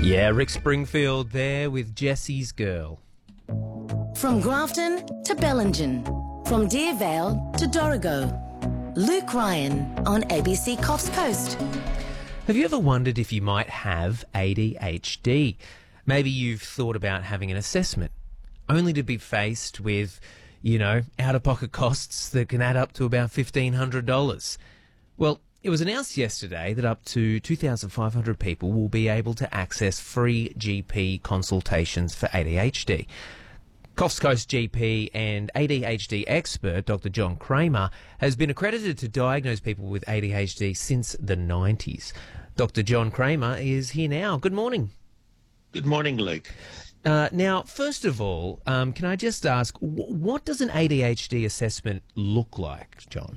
Yeah, Rick Springfield there with Jesse's Girl. From Grafton to Bellingen, from Deervale to Dorrigo. Luke Ryan on ABC Coffs Coast. Have you ever wondered if you might have ADHD? Maybe you've thought about having an assessment, only to be faced with, out-of-pocket costs that can add up to about $1,500. Well, it was announced yesterday that up to 2,500 people will be able to access free GP consultations for ADHD. Coffs Coast GP and ADHD expert Dr. John Kramer has been accredited to diagnose people with ADHD since the 90s. Dr. John Kramer is here now. Good morning. Good morning, Luke. Now, first of all, can I just ask, what does an ADHD assessment look like, John?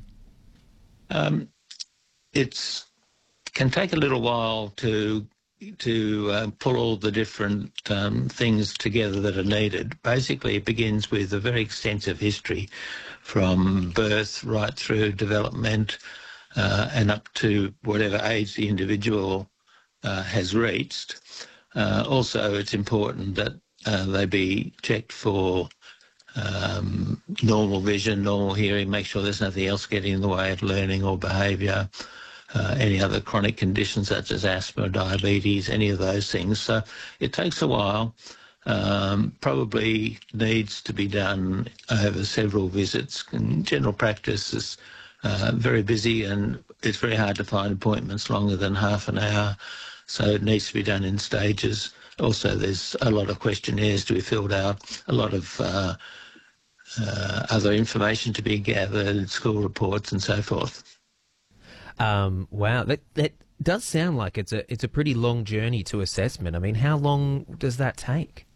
It can take a little while to pull all the different things together that are needed. Basically, it begins with a very extensive history from birth right through development and up to whatever age the individual has reached. Also, it's important that they be checked for normal vision, normal hearing, make sure there's nothing else getting in the way of learning or behaviour. Any other chronic conditions such as asthma, diabetes, any of those things. So it takes a while, probably needs to be done over several visits. In general practice is very busy and it's very hard to find appointments longer than half an hour, so it needs to be done in stages. Also, there's a lot of questionnaires to be filled out, a lot of other information to be gathered, school reports and so forth. Wow, that does sound like it's a pretty long journey to assessment. I mean, how long does that take?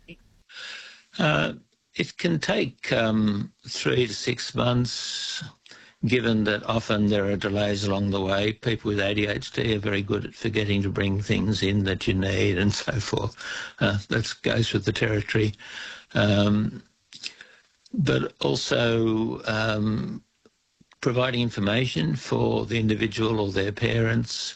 It can take 3 to 6 months, given that often there are delays along the way. People with ADHD are very good at forgetting to bring things in that you need and so forth. That goes with the territory. But also providing information for the individual or their parents,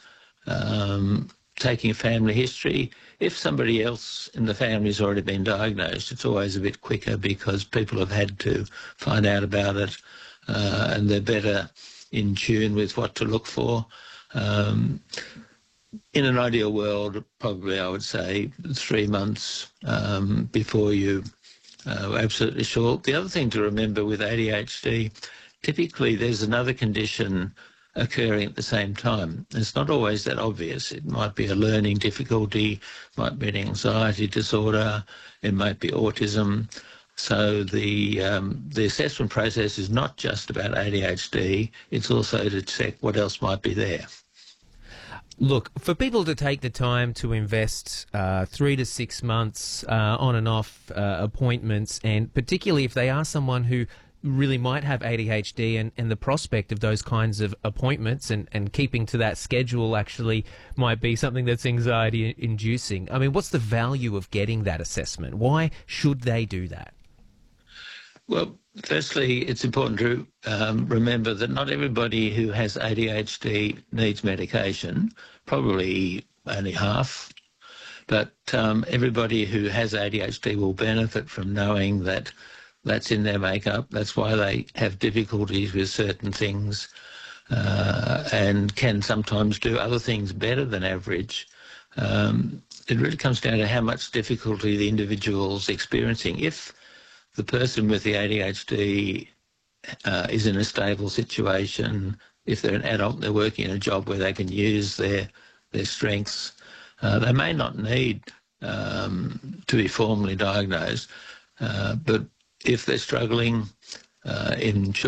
taking a family history. If somebody else in the family has already been diagnosed, it's always a bit quicker because people have had to find out about it and they're better in tune with what to look for. In an ideal world, probably I would say 3 months before you are absolutely sure. The other thing to remember with ADHD, typically there's another condition occurring at the same time. It's not always that obvious. It might be a learning difficulty, might be an anxiety disorder, it might be autism. So the assessment process is not just about ADHD, it's also to check what else might be there. Look, for people to take the time to invest 3 to 6 months on and off appointments, and particularly if they are someone who really might have ADHD and the prospect of those kinds of appointments and keeping to that schedule actually might be something that's anxiety inducing. I mean, what's the value of getting that assessment? Why should they do that? Well, firstly, it's important to remember that not everybody who has ADHD needs medication, probably only half, but everybody who has ADHD will benefit from knowing that that's in their makeup. That's why they have difficulties with certain things and can sometimes do other things better than average. It really comes down to how much difficulty the individual's experiencing. If the person with the ADHD is in a stable situation, if they're an adult, they're working in a job where they can use their strengths, they may not need to be formally diagnosed, but if they're struggling in